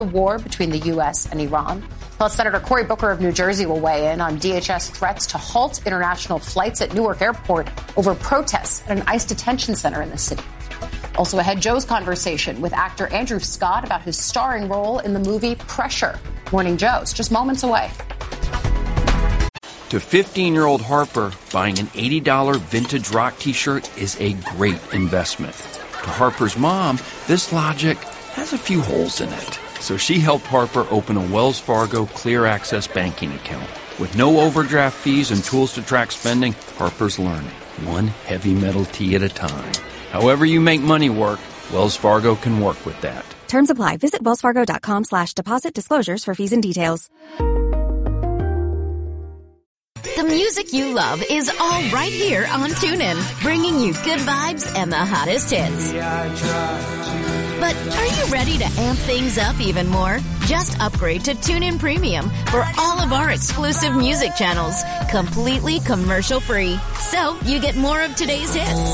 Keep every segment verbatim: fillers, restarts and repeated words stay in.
The war between the U S and Iran. Plus, Senator Cory Booker of New Jersey will weigh in on D H S threats to halt international flights at Newark Airport over protests at an ICE detention center in the city. Also ahead, Joe's conversation with actor Andrew Scott about his starring role in the movie Pressure. Morning Joe's just moments away. To fifteen-year-old Harper, buying an eighty dollars vintage rock t-shirt is a great investment. To Harper's mom, this logic has a few holes in it. So she helped Harper open a Wells Fargo Clear Access banking account. With no overdraft fees and tools to track spending, Harper's learning, one heavy metal tea at a time. However you make money work, Wells Fargo can work with that. Terms apply. Visit wellsfargo.com slash deposit disclosures for fees and details. The music you love is all right here on TuneIn, bringing you good vibes and the hottest hits. But are you ready to amp things up even more? Just upgrade to TuneIn Premium for all of our exclusive music channels, completely commercial-free. So you get more of today's hits,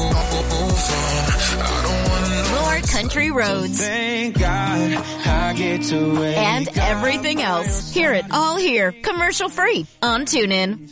more country roads, Thank God I get to and everything else. Hear it all here, commercial-free on TuneIn.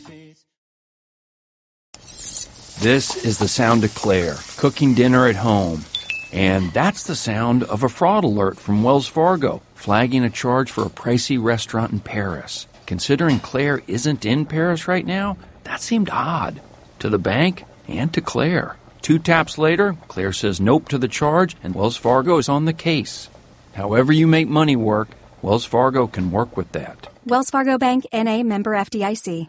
This is the sound of Claire, cooking dinner at home. And that's the sound of a fraud alert from Wells Fargo, flagging a charge for a pricey restaurant in Paris. Considering Claire isn't in Paris right now, that seemed odd. To the bank and to Claire. Two taps later, Claire says nope to the charge, and Wells Fargo is on the case. However you make money work, Wells Fargo can work with that. Wells Fargo Bank, N A, member F D I C.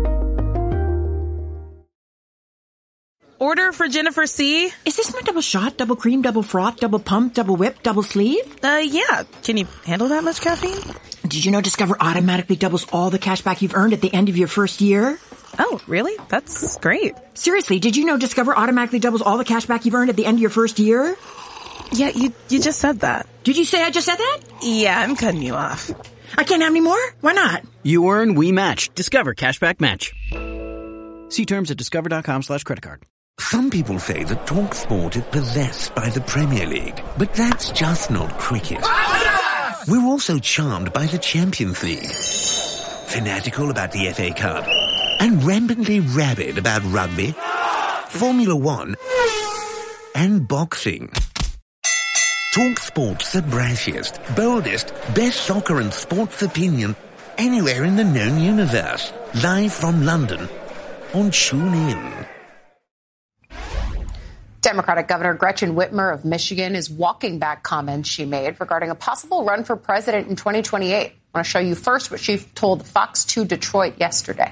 Order for Jennifer C. Is this my double shot, double cream, double froth, double pump, double whip, double sleeve? Uh, yeah. Can you handle that much caffeine? Did you know Discover automatically doubles all the cash back you've earned at the end of your first year? Oh, really? That's great. Seriously, did you know Discover automatically doubles all the cash back you've earned at the end of your first year? Yeah, you you just said that. Did you say I just said that? Yeah, I'm cutting you off. I can't have any more? Why not? You earn, we match. Discover Cashback Match. See terms at discover.com slash credit card. Some people say that TalkSport is possessed by the Premier League, but that's just not cricket. We're also charmed by the Champions League, fanatical about the F A Cup, and rampantly rabid about rugby, Formula One, and boxing. TalkSport's the brashiest, boldest, best soccer and sports opinion anywhere in the known universe. Live from London on TuneIn. Democratic Governor Gretchen Whitmer of Michigan is walking back comments she made regarding a possible run for president in twenty twenty-eight. I want to show you first what she told Fox two Detroit yesterday.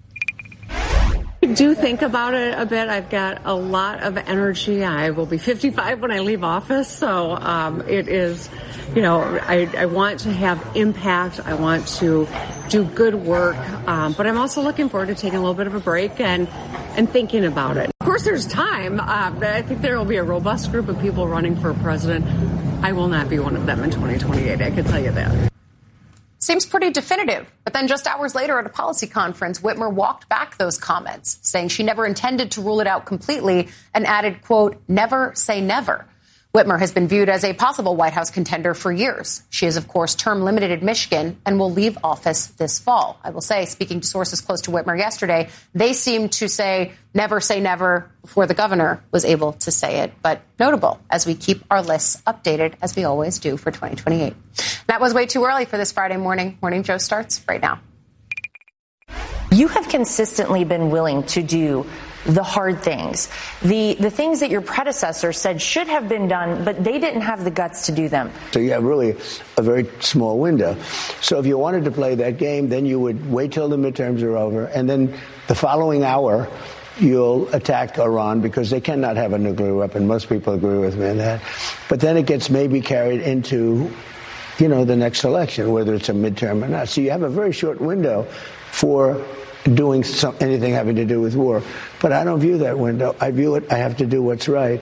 I do think about it a bit. I've got a lot of energy. I will be fifty-five when I leave office. So um, it is, you know, I, I want to have impact. I want to do good work. Um, but I'm also looking forward to taking a little bit of a break and, and thinking about it. Of course, there's time. Uh, I think there will be a robust group of people running for president. I will not be one of them in twenty twenty-eight. I can tell you that. Seems pretty definitive. But then just hours later at a policy conference, Whitmer walked back those comments, saying she never intended to rule it out completely and added, quote, never say never. Whitmer has been viewed as a possible White House contender for years. She is, of course, term limited in Michigan and will leave office this fall. I will say, speaking to sources close to Whitmer yesterday, they seemed to say never say never before the governor was able to say it. But notable as we keep our lists updated, as we always do for twenty twenty-eight. That was way too early for this Friday morning. Morning Joe starts right now. You have consistently been willing to do the hard things, the the things that your predecessor said should have been done, but they didn't have the guts to do them. So you have really a very small window. So if you wanted to play that game, then you would wait till the midterms are over, and then the following hour, you'll attack Iran because they cannot have a nuclear weapon. Most people agree with me on that. But then it gets maybe carried into, you know, the next election, whether it's a midterm or not. So you have a very short window for doing some, anything having to do with war. But I don't view that window. I view it, I have to do what's right.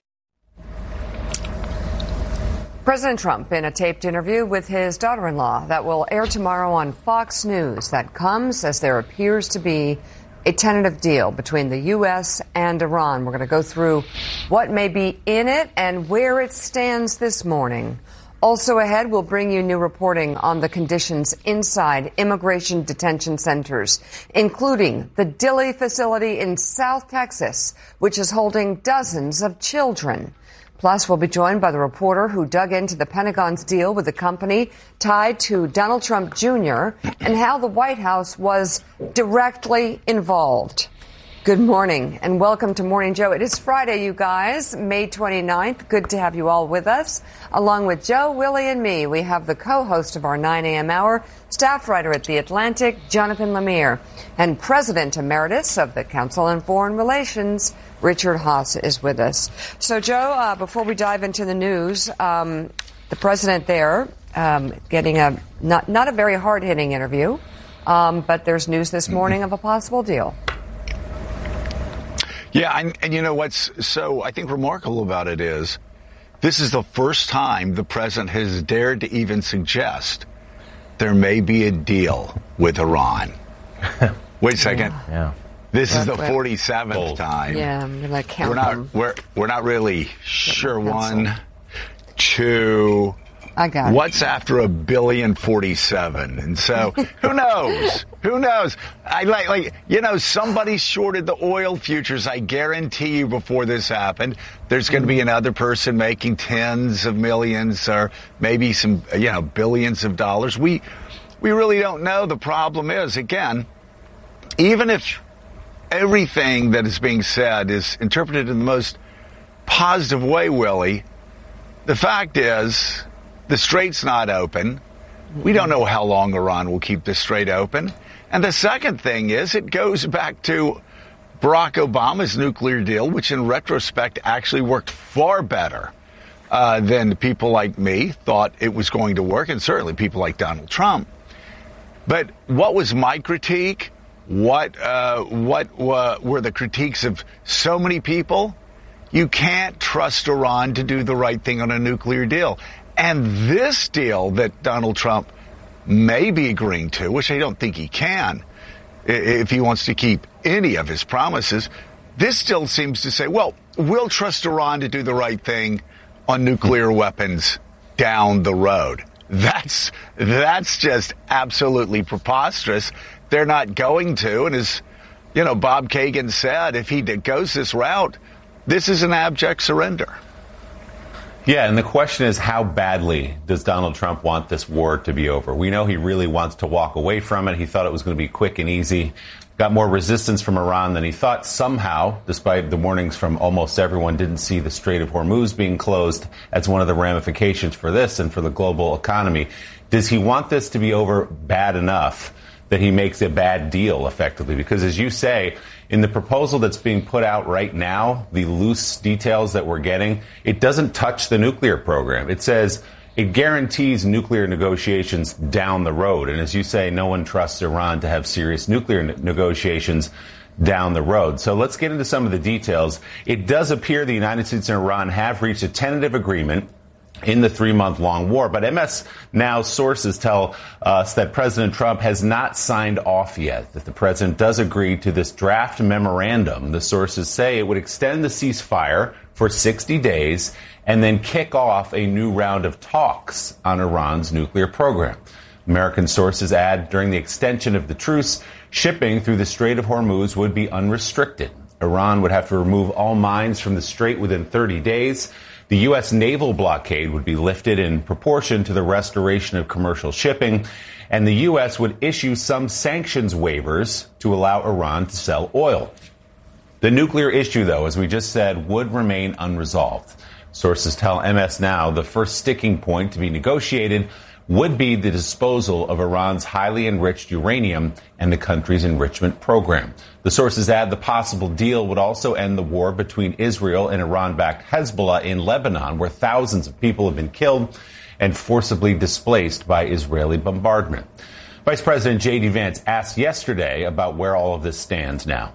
President Trump in a taped interview with his daughter-in-law that will air tomorrow on Fox News. That comes as there appears to be a tentative deal between the U S and Iran. We're going to go through what may be in it and where it stands this morning. Also ahead, we'll bring you new reporting on the conditions inside immigration detention centers, including the Dilley facility in South Texas, which is holding dozens of children. Plus, we'll be joined by the reporter who dug into the Pentagon's deal with the company tied to Donald Trump Junior and how the White House was directly involved. Good morning and welcome to Morning Joe. It is Friday, you guys, May twenty-ninth. Good to have you all with us. Along with Joe, Willie, and me, we have the co-host of our nine a.m. hour, staff writer at The Atlantic, Jonathan Lemire, and President Emeritus of the Council on Foreign Relations, Richard Haass, is with us. So, Joe, uh, before we dive into the news, um, the president there um, getting a not, not a very hard-hitting interview, um, but there's news this morning of a possible deal. Yeah, and, and you know what's so, I think, remarkable about it is this is the first time the president has dared to even suggest there may be a deal with Iran. Wait a second. Yeah. yeah. This we're, is the forty-seventh we're, time. Yeah, I'm going to count we're not, them. We're, we're not really sure. One, two... I got it. What's after a billion forty-seven? And so, who knows? Who knows? I like, like, you know, somebody shorted the oil futures. I guarantee you before this happened, there's going to be another person making tens of millions or maybe some, you know, billions of dollars. We, we really don't know. The problem is, again, even if everything that is being said is interpreted in the most positive way, Willie, the fact is, the strait's not open. We don't know how long Iran will keep the strait open. And the second thing is it goes back to Barack Obama's nuclear deal, which in retrospect actually worked far better uh, than people like me thought it was going to work, and certainly people like Donald Trump. But what was my critique? What, uh, what uh, were the critiques of so many people? You can't trust Iran to do the right thing on a nuclear deal. And this deal that Donald Trump may be agreeing to, which I don't think he can, if he wants to keep any of his promises, this still seems to say, well, we'll trust Iran to do the right thing on nuclear weapons down the road. That's, that's just absolutely preposterous. They're not going to. And as, you know, Bob Kagan said, if he goes this route, this is an abject surrender. Yeah, and the question is, how badly does Donald Trump want this war to be over? We know he really wants to walk away from it. He thought it was going to be quick and easy. Got more resistance from Iran than he thought. Somehow, despite the warnings from almost everyone, didn't see the Strait of Hormuz being closed as one of the ramifications for this and for the global economy. Does he want this to be over bad enough that he makes a bad deal, effectively? Because, as you say, in the proposal that's being put out right now, the loose details that we're getting, it doesn't touch the nuclear program. It says it guarantees nuclear negotiations down the road. And as you say, no one trusts Iran to have serious nuclear ne- negotiations down the road. So let's get into some of the details. It does appear the United States and Iran have reached a tentative agreement in the three-month-long war. But M S Now sources tell us that President Trump has not signed off yet, that the president does agree to this draft memorandum. The sources say it would extend the ceasefire for sixty days and then kick off a new round of talks on Iran's nuclear program. American sources add during the extension of the truce, shipping through the Strait of Hormuz would be unrestricted. Iran would have to remove all mines from the strait within thirty days. The U S naval blockade would be lifted in proportion to the restoration of commercial shipping, and the U S would issue some sanctions waivers to allow Iran to sell oil. The nuclear issue, though, as we just said, would remain unresolved. Sources tell M S Now the first sticking point to be negotiated would be the disposal of Iran's highly enriched uranium and the country's enrichment program. The sources add the possible deal would also end the war between Israel and Iran-backed Hezbollah in Lebanon, where thousands of people have been killed and forcibly displaced by Israeli bombardment. Vice President J D. Vance asked yesterday about where all of this stands now.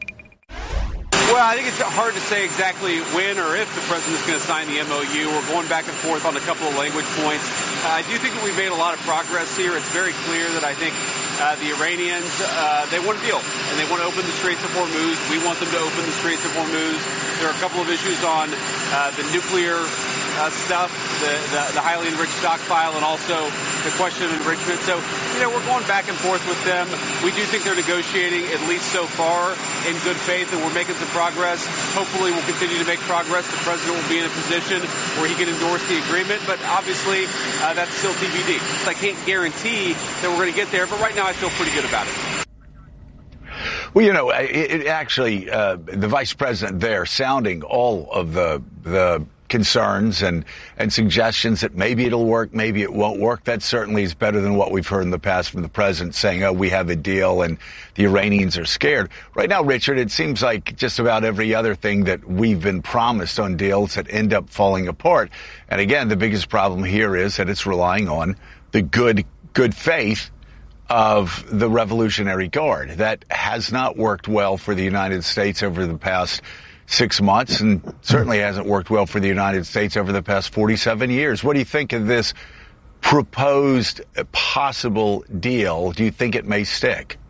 Well, I think it's hard to say exactly when or if the president's going to sign the M O U. We're going back and forth on a couple of language points. Uh, I do think that we've made a lot of progress here. It's very clear that I think uh, the Iranians, uh, they want a deal, and they want to open the Straits of Hormuz. We want them to open the Straits of Hormuz. There are a couple of issues on uh, the nuclear uh, stuff, the, the, the highly enriched stockpile, and also the question of enrichment. So, you know, we're going back and forth with them. We do think they're negotiating, at least so far, in good faith, and we're making some progress. Hopefully we'll continue to make progress. The president will be in a position where he can endorse the agreement, but obviously uh, that's still T B D. So I can't guarantee that we're going to get there, but right now I feel pretty good about it. Well, you know, it, it actually, uh, the vice president there sounding all of the the concerns and, and suggestions that maybe it'll work, maybe it won't work. That certainly is better than what we've heard in the past from the president saying, oh, we have a deal and the Iranians are scared. Right now, Richard, it seems like just about every other thing that we've been promised on deals that end up falling apart. And again, the biggest problem here is that it's relying on the good, good faith of the Revolutionary Guard. That has not worked well for the United States over the past six months and certainly hasn't worked well for the United States over the past forty-seven years. What do you think of this proposed possible deal? Do you think it may stick?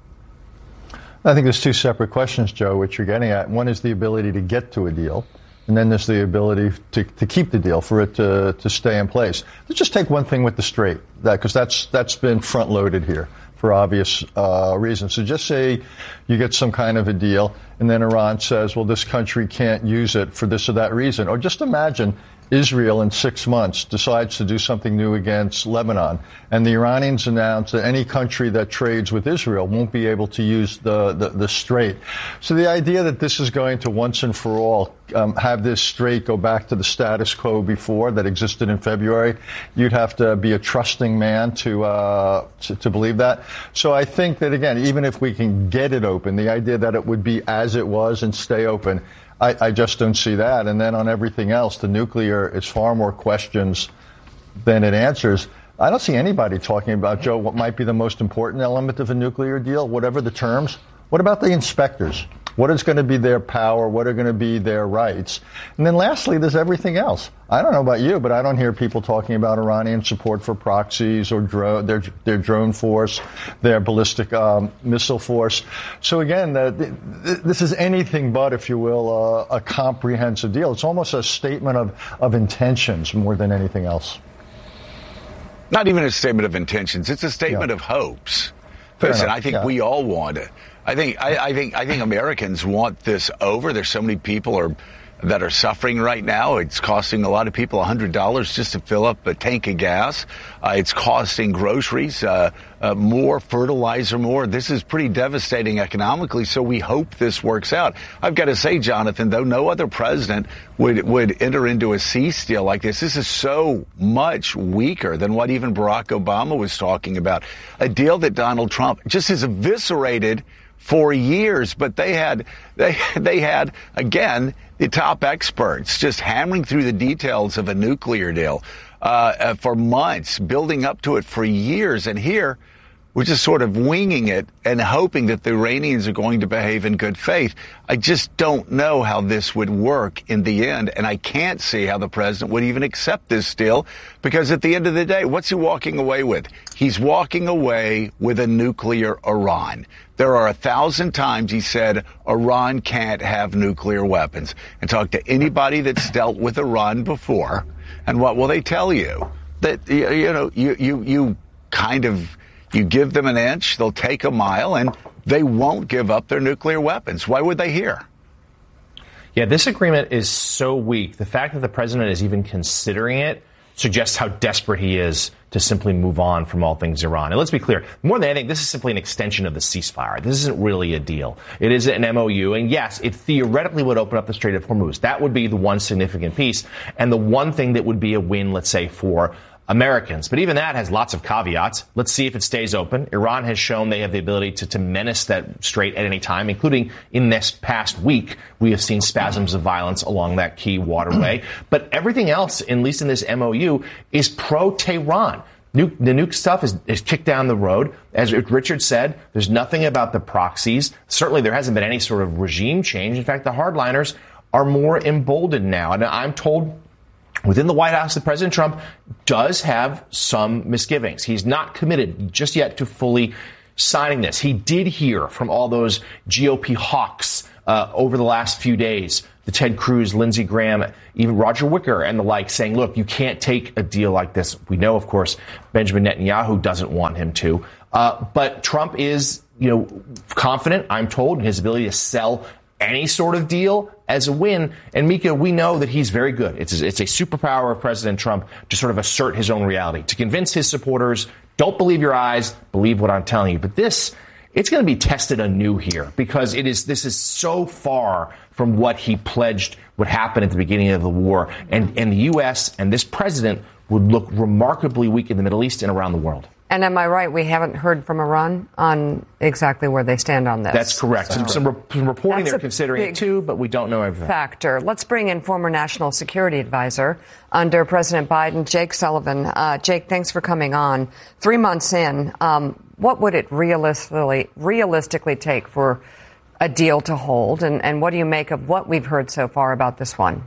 I think there's two separate questions, Joe, which you're getting at. One is the ability to get to a deal, and then there's the ability to, to keep the deal, for it to, to stay in place. Let's just take one thing with the Strait, that because that's that's been front-loaded here for obvious uh, reasons. So just say you get some kind of a deal, and then Iran says, well, this country can't use it for this or that reason. Or just imagine Israel in six months decides to do something new against Lebanon, and the Iranians announce that any country that trades with Israel won't be able to use the, the, the Strait. So the idea that this is going to once and for all um, have this Strait go back to the status quo before that existed in February, you'd have to be a trusting man to, uh, to, to believe that. So I think that, again, even if we can get it open, the idea that it would be as it was and stay open, I, I just don't see that. And then on everything else, the nuclear is far more questions than it answers. I don't see anybody talking about, Joe, what might be the most important element of a nuclear deal, whatever the terms. What about the inspectors? What is going to be their power? What are going to be their rights? And then lastly, there's everything else. I don't know about you, but I don't hear people talking about Iranian support for proxies or dro- their, their drone force, their ballistic um, missile force. So again, uh, th- th- this is anything but, if you will, uh, a comprehensive deal. It's almost a statement of, of intentions more than anything else. Not even a statement of intentions. It's a statement yeah. of hopes. Fair Listen, enough. I think yeah. we all want it. I think I, I think I think Americans want this over. There's so many people are that are suffering right now. It's costing a lot of people one hundred dollars just to fill up a tank of gas. Uh, it's costing groceries uh, uh, more, fertilizer more. This is pretty devastating economically, so we hope this works out. I've got to say, Jonathan, though, no other president would would enter into a cease deal like this. This is so much weaker than what even Barack Obama was talking about. A deal that Donald Trump just has eviscerated for years, but they had they they had again the top experts just hammering through the details of a nuclear deal uh, for months, building up to it for years, and here we're just sort of winging it and hoping that the Iranians are going to behave in good faith. I just don't know how this would work in the end, and I can't see how the president would even accept this deal, because at the end of the day, what's he walking away with? He's walking away with a nuclear Iran. There are a thousand times he said Iran can't have nuclear weapons. And talk to anybody that's dealt with Iran before, and what will they tell you? That, you know, you, you, you kind of, you give them an inch, they'll take a mile, and they won't give up their nuclear weapons. Why would they hear? Yeah, this agreement is so weak. The fact that the president is even considering it suggests how desperate he is to simply move on from all things Iran. And let's be clear, more than anything, this is simply an extension of the ceasefire. This isn't really a deal. It is an M O U, and yes, it theoretically would open up the Strait of Hormuz. That would be the one significant piece, and the one thing that would be a win, let's say, for Americans. But even that has lots of caveats. Let's see if it stays open. Iran has shown they have the ability to, to menace that strait at any time, including in this past week. We have seen spasms of violence along that key waterway. But everything else, at least in this M O U, is pro-Tehran. Nuke, the nuke stuff is, is kicked down the road. As Richard said, there's nothing about the proxies. Certainly there hasn't been any sort of regime change. In fact, the hardliners are more emboldened now. And I'm told within the White House that President Trump does have some misgivings. He's not committed just yet to fully signing this. He did hear from all those G O P hawks uh, over the last few days the Ted Cruz, Lindsey Graham, even Roger Wicker and the like saying, look, you can't take a deal like this. We know, of course, Benjamin Netanyahu doesn't want him to. Uh, but Trump is, you know, confident, I'm told, in his ability to sell any sort of deal as a win. And Mika, we know that he's very good. It's, it's a superpower of President Trump to sort of assert his own reality, to convince his supporters, don't believe your eyes, believe what I'm telling you. But this, it's going to be tested anew here because it is, this is so far from what he pledged would happen at the beginning of the war. And, and the U S and this president would look remarkably weak in the Middle East and around the world. And am I right? We haven't heard from Iran on exactly where they stand on this. That's correct. So. Some, some, re- some reporting That's they're considering it too, but we don't know everything. Factor. Let's bring in former National Security Advisor under President Biden, Jake Sullivan. Uh, Jake, thanks for coming on. Three months in, um, what would it realistically realistically take for a deal to hold? And, and what do you make of what we've heard so far about this one?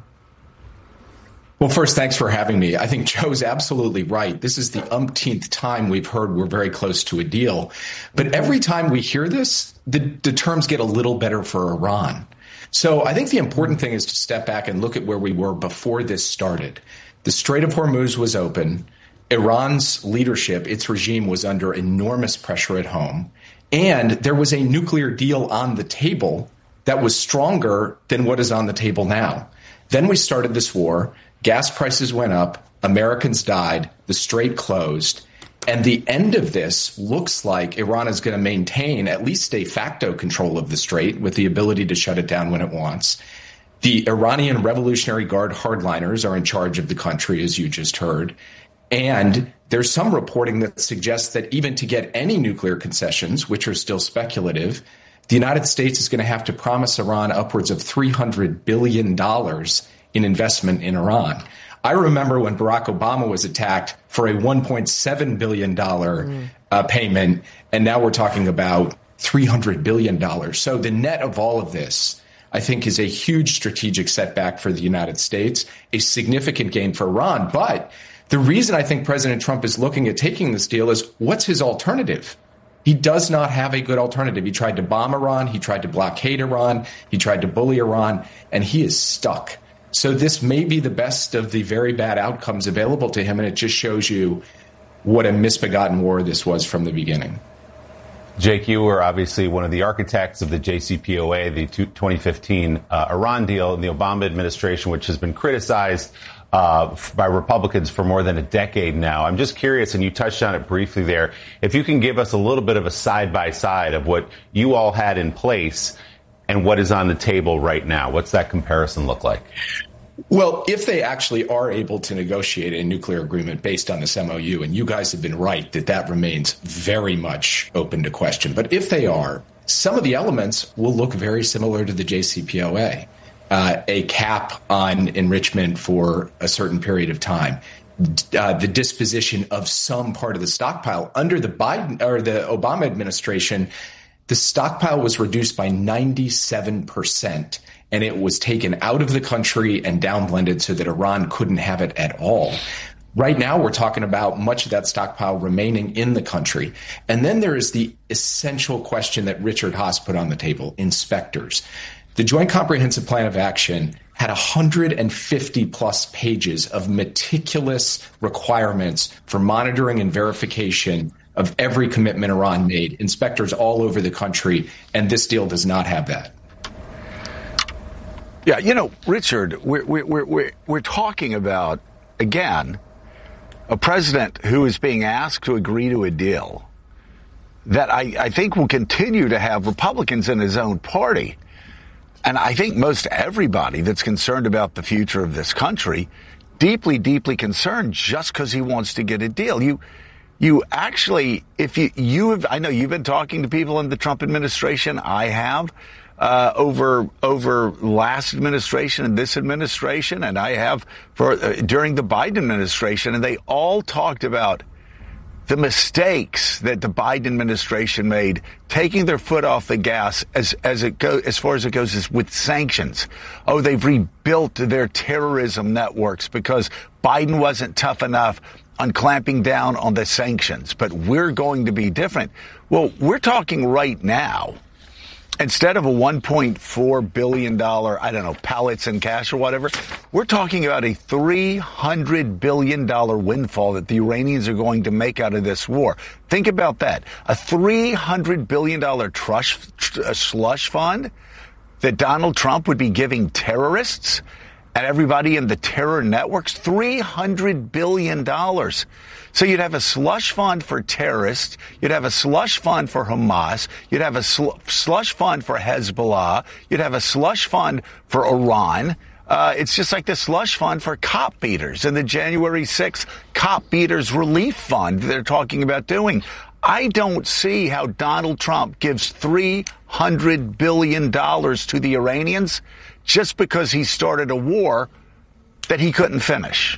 Well, first, thanks for having me. I think Joe's absolutely right. This is the umpteenth time we've heard we're very close to a deal. But every time we hear this, the, the terms get a little better for Iran. So I think the important thing is to step back and look at where we were before this started. The Strait of Hormuz was open. Iran's leadership, its regime, was under enormous pressure at home. And there was a nuclear deal on the table that was stronger than what is on the table now. Then we started this war. Gas prices went up, Americans died, the strait closed, and the end of this looks like Iran is going to maintain at least de facto control of the strait with the ability to shut it down when it wants. The Iranian Revolutionary Guard hardliners are in charge of the country, as you just heard, and there's some reporting that suggests that even to get any nuclear concessions, which are still speculative, the United States is going to have to promise Iran upwards of three hundred billion dollars in investment in Iran. I remember when Barack Obama was attacked for a one point seven billion dollars mm. uh, payment, and now we're talking about three hundred billion dollars. So the net of all of this, I think, is a huge strategic setback for the United States, a significant gain for Iran. But the reason I think President Trump is looking at taking this deal is, what's his alternative? He does not have a good alternative. He tried to bomb Iran. He tried to blockade Iran. He tried to bully Iran, and he is stuck. So this may be the best of the very bad outcomes available to him, and it just shows you what a misbegotten war this was from the beginning. Jake, you were obviously one of the architects of the J C P O A, the twenty fifteen uh, Iran deal in the Obama administration, which has been criticized uh, by Republicans for more than a decade now. I'm just curious, and you touched on it briefly there, if you can give us a little bit of a side-by-side of what you all had in place and what is on the table right now. What's that comparison look like? Well, if they actually are able to negotiate a nuclear agreement based on this M O U, and you guys have been right that that remains very much open to question, but if they are, some of the elements will look very similar to the J C P O A. Uh, a cap on enrichment for a certain period of time, uh, the disposition of some part of the stockpile. Under the Biden or the Obama administration, the stockpile was reduced by ninety-seven percent, and it was taken out of the country and downblended so that Iran couldn't have it at all. Right now, we're talking about much of that stockpile remaining in the country. And then there is the essential question that Richard Haass put on the table, inspectors. The Joint Comprehensive Plan of Action had one hundred fifty plus pages of meticulous requirements for monitoring and verification of every commitment Iran made, inspectors all over the country, and this deal does not have that. Yeah, you know, Richard, we're, we're, we're, we're talking about, again, a president who is being asked to agree to a deal that I, I think will continue to have Republicans in his own party. And I think most everybody that's concerned about the future of this country, deeply, deeply concerned just because he wants to get a deal. You You actually, if you, you have, I know you've been talking to people in the Trump administration. I have, uh, over, over last administration and this administration. And I have for, uh, during the Biden administration. And they all talked about the mistakes that the Biden administration made, taking their foot off the gas as, as it go, as far as it goes is with sanctions. Oh, they've rebuilt their terrorism networks because Biden wasn't tough enough on clamping down on the sanctions, but we're going to be different. Well, we're talking right now Instead of a one point four billion dollars, I don't know, pallets in cash or whatever, we're talking about a three hundred billion dollars windfall that the Iranians are going to make out of this war. Think about that. A three hundred billion dollars trush, tr- slush fund that Donald Trump would be giving terrorists and everybody in the terror networks. three hundred billion dollars. So you'd have a slush fund for terrorists, you'd have a slush fund for Hamas, you'd have a sl- slush fund for Hezbollah, you'd have a slush fund for Iran. Uh, it's just like the slush fund for cop beaters and the January sixth cop beaters relief fund they're talking about doing. I don't see how Donald Trump gives three hundred billion dollars to the Iranians just because he started a war that he couldn't finish.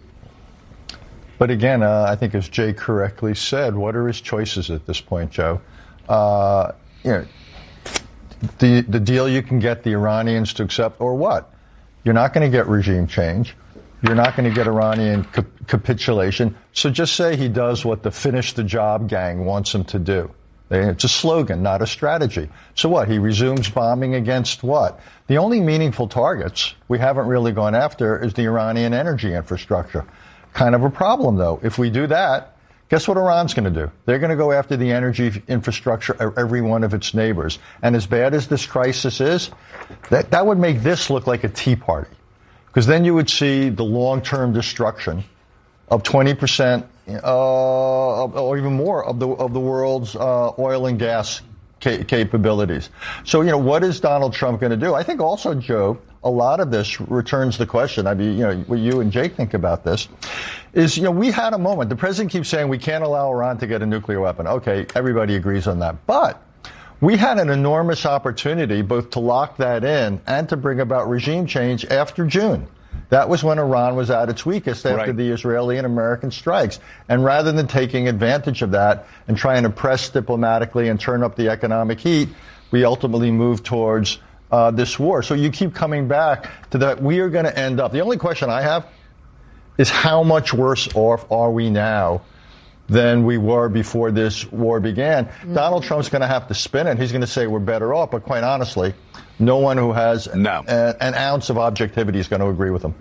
But again, uh, I think as Jay correctly said, what are his choices at this point, Joe? Uh, you know, the the deal you can get the Iranians to accept, or what? You're not going to get regime change. You're not going to get Iranian cap- capitulation. So just say he does what the finish the job gang wants him to do. It's a slogan, not a strategy. So what? He resumes bombing against what? The only meaningful targets we haven't really gone after is the Iranian energy infrastructure. Kind of a problem, though. If we do that, guess what Iran's going to do? They're going to go after the energy infrastructure of every one of its neighbors. And as bad as this crisis is, that, that would make this look like a tea party. Because then you would see the long-term destruction of twenty percent uh, or even more of the of the world's uh, oil and gas ca- capabilities. So, you know, what is Donald Trump going to do? I think also, Joe, a lot of this returns the question. I mean, you know, what you and Jake think about this is, you know, we had a moment. The president keeps saying we can't allow Iran to get a nuclear weapon. Okay, everybody agrees on that. But we had an enormous opportunity both to lock that in and to bring about regime change after June. That was when Iran was at its weakest after right. the Israeli and American strikes. And rather than taking advantage of that and trying to press diplomatically and turn up the economic heat, we ultimately moved towards uh, this war. So you keep coming back to that. We are going to end up. The only question I have is how much worse off are we now than we were before this war began? Mm-hmm. Donald Trump's going to have to spin it. He's going to say we're better off. But quite honestly, no one who has no. a, an ounce of objectivity is going to agree with him.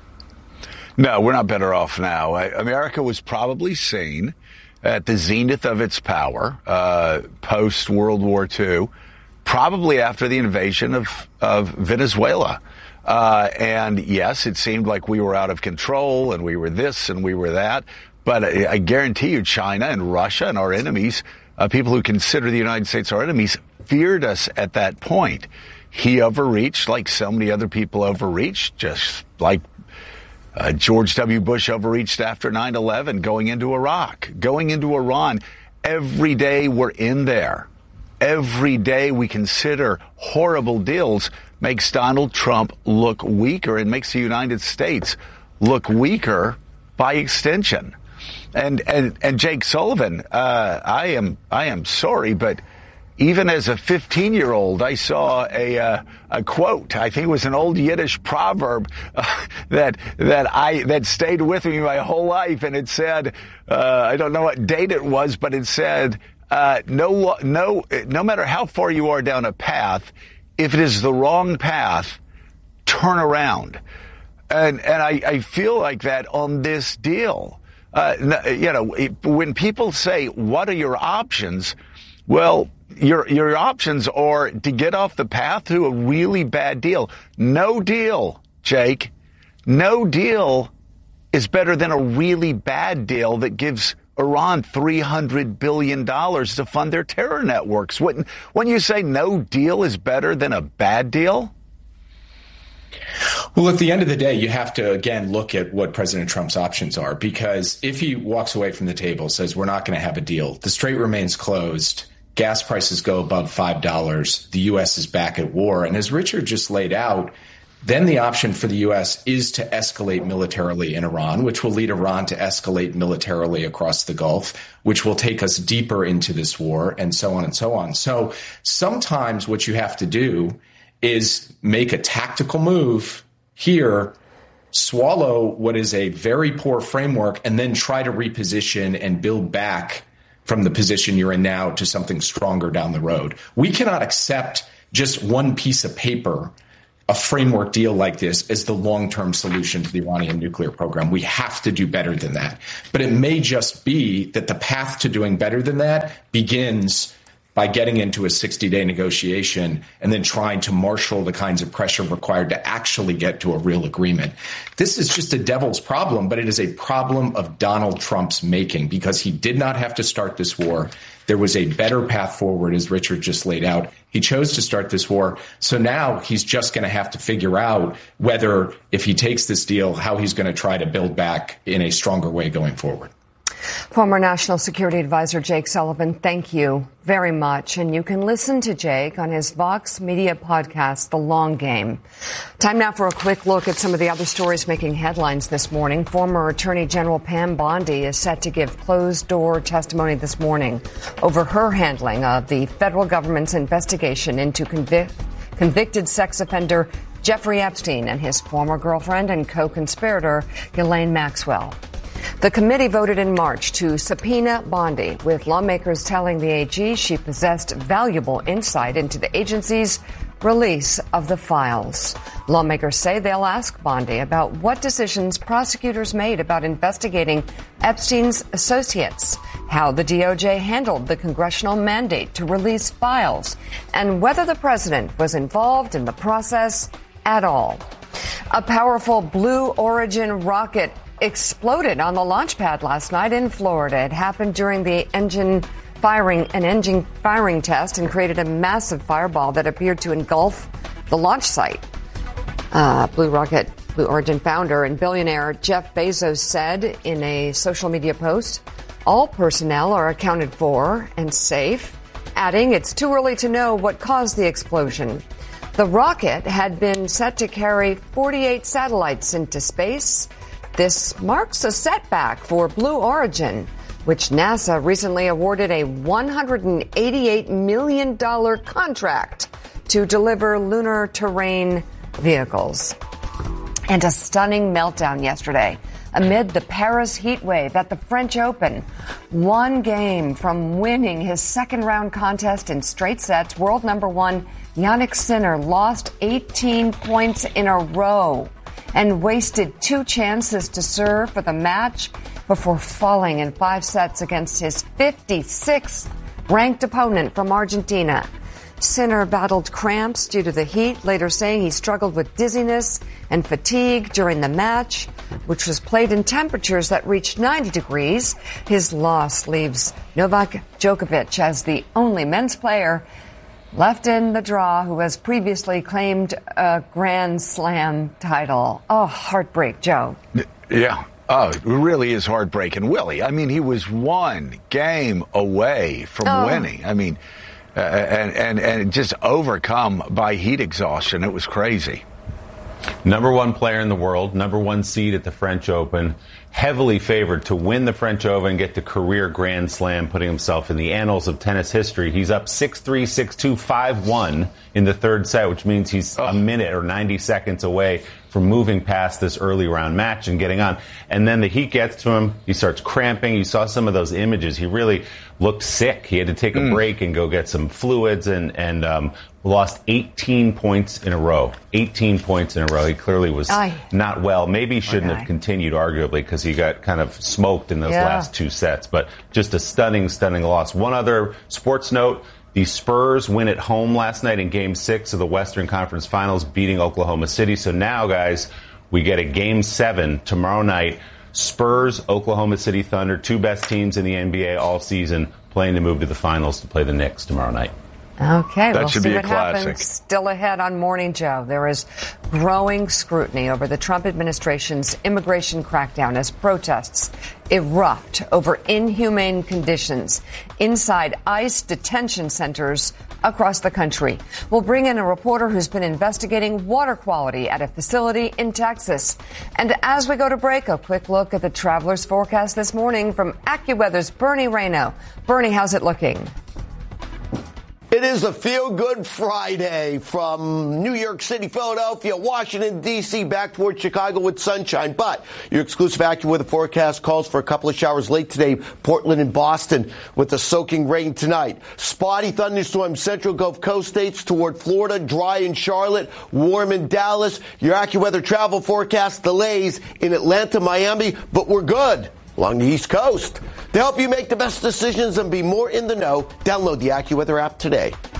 No, we're not better off now. America was probably seen at the zenith of its power uh, post-World War Two, probably after the invasion of, of Venezuela. Uh, and yes, it seemed like we were out of control and we were this and we were that. But I, I guarantee you China and Russia and our enemies, uh, people who consider the United States our enemies, feared us at that point. He overreached like so many other people overreached, just like uh, George W. Bush overreached after nine eleven, going into Iraq, going into Iran. Every day we're in there. Every day we consider horrible deals makes Donald Trump look weaker and makes the United States look weaker by extension. And and, and Jake Sullivan, uh, I am I am sorry, but even as a fifteen-year-old, I saw a uh, a quote. I think it was an old Yiddish proverb uh, that that I that stayed with me my whole life, and it said, uh, I don't know what date it was, but it said, uh, no no no matter how far you are down a path, if it is the wrong path, turn around. And and I, I feel like that on this deal. Uh, you know, when people say, "What are your options?" Well, your your options are to get off the path to a really bad deal. No deal, Jake. No deal is better than a really bad deal that gives Iran three hundred billion dollars to fund their terror networks. When, when you say no deal is better than a bad deal? Well, at the end of the day, you have to, again, look at what President Trump's options are, because if he walks away from the table, says we're not going to have a deal, the strait remains closed, gas prices go above five dollars, the U S is back at war. And as Richard just laid out, then the option for the U S is to escalate militarily in Iran, which will lead Iran to escalate militarily across the Gulf, which will take us deeper into this war, and so on and so on. So sometimes what you have to do is make a tactical move here, swallow what is a very poor framework, and then try to reposition and build back from the position you're in now to something stronger down the road. We cannot accept just one piece of paper, a framework deal like this, as the long-term solution to the Iranian nuclear program. We have to do better than that. But it may just be that the path to doing better than that begins by getting into a sixty-day negotiation and then trying to marshal the kinds of pressure required to actually get to a real agreement. This is just a devil's problem, but it is a problem of Donald Trump's making because he did not have to start this war. There was a better path forward, as Richard just laid out. He chose to start this war. So now he's just going to have to figure out whether, if he takes this deal, how he's going to try to build back in a stronger way going forward. Former National Security Advisor Jake Sullivan, thank you very much. And you can listen to Jake on his Vox Media podcast, The Long Game. Time now for a quick look at some of the other stories making headlines this morning. Former Attorney General Pam Bondi is set to give closed-door testimony this morning over her handling of the federal government's investigation into convic- convicted sex offender Jeffrey Epstein and his former girlfriend and co-conspirator Ghislaine Maxwell. The committee voted in March to subpoena Bondi, with lawmakers telling the A G she possessed valuable insight into the agency's release of the files. Lawmakers say they'll ask Bondi about what decisions prosecutors made about investigating Epstein's associates, how the D O J handled the congressional mandate to release files, and whether the president was involved in the process at all. A powerful Blue Origin rocket exploded on the launch pad last night in Florida. It happened during the engine firing, an engine firing test, and created a massive fireball that appeared to engulf the launch site. Uh, Blue Rocket, Blue Origin founder and billionaire Jeff Bezos said in a social media post, all personnel are accounted for and safe, adding it's too early to know what caused the explosion. The rocket had been set to carry forty-eight satellites into space. This marks a setback for Blue Origin, which NASA recently awarded a one hundred eighty-eight million dollars contract to deliver lunar terrain vehicles. And a stunning meltdown yesterday amid the Paris heat wave at the French Open. One game from winning his second round contest in straight sets, world number one Jannik Sinner lost eighteen points in a row and wasted two chances to serve for the match before falling in five sets against his fifty-sixth ranked opponent from Argentina. Sinner battled cramps due to the heat, later saying he struggled with dizziness and fatigue during the match, which was played in temperatures that reached ninety degrees. His loss leaves Novak Djokovic as the only men's player left in the draw who has previously claimed a Grand Slam title. Oh, heartbreak, Joe. Yeah. Oh, it really is heartbreaking. Willie, I mean, he was one game away from Oh. winning. I mean, uh, and, and, and just overcome by heat exhaustion. It was crazy. Number one player in the world, number one seed at the French Open, heavily favored to win the French Open and get the career Grand Slam, putting himself in the annals of tennis history. He's up six three, six two, five one in the third set, which means he's a minute or ninety seconds away from moving past this early round match and getting on. And then the heat gets to him. He starts cramping. You saw some of those images. He really looked sick. He had to take a Mm. break and go get some fluids and, and um, lost eighteen points in a row. eighteen points in a row. He clearly was Aye. not well. Maybe he shouldn't Okay. have continued, arguably, because he got kind of smoked in those Yeah. last two sets. But just a stunning, stunning loss. One other sports note. The Spurs win at home last night in Game six of the Western Conference Finals, beating Oklahoma City. So now, guys, we get a Game seven tomorrow night. Spurs, Oklahoma City Thunder, two best teams in the N B A all season, playing to move to the finals to play the Knicks tomorrow night. Okay, That we'll should see be a what happens. classic. Still ahead on Morning Joe. There is growing scrutiny over the Trump administration's immigration crackdown as protests erupt over inhumane conditions inside ICE detention centers across the country. We'll bring in a reporter who's been investigating water quality at a facility in Texas. And as we go to break, a quick look at the traveler's forecast this morning from AccuWeather's Bernie Rayno. Bernie, how's it looking? It is a feel-good Friday from New York City, Philadelphia, Washington, D C, back towards Chicago with sunshine. But your exclusive AccuWeather forecast calls for a couple of showers late today, Portland and Boston, with the soaking rain tonight. Spotty thunderstorms central Gulf Coast states toward Florida, dry in Charlotte, warm in Dallas. Your AccuWeather travel forecast delays in Atlanta, Miami, but we're good along the East Coast. To help you make the best decisions and be more in the know, download the AccuWeather app today.